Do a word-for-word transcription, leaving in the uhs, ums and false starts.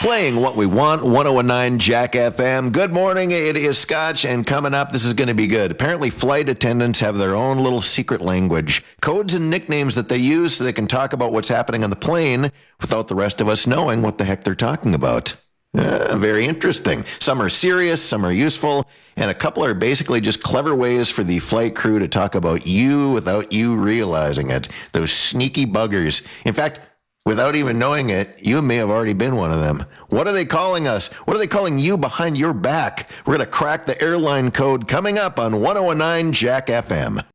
Playing what we want, one oh nine Jack F M. Good morning, it is Scotch, and coming up, this is going to be good. Apparently, flight attendants have their own little secret language, codes and nicknames that they use so they can talk about what's happening on the plane without the rest of us knowing what the heck they're talking about. Uh, very interesting. Some are serious, some are useful, and a couple are basically just clever ways for the flight crew to talk about you without you realizing it. Those sneaky buggers. In fact, without even knowing it, you may have already been one of them. What are they calling us? What are they calling you behind your back? We're going to crack the airline code coming up on one oh nine Jack F M.